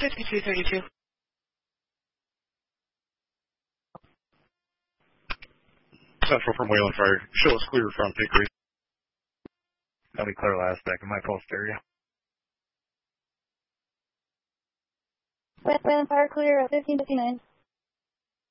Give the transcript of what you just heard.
5232. Central from Wayland Fire. Show us clear from Hickory. That'll be clear last back in my post area. Wayland Fire clear at 1559.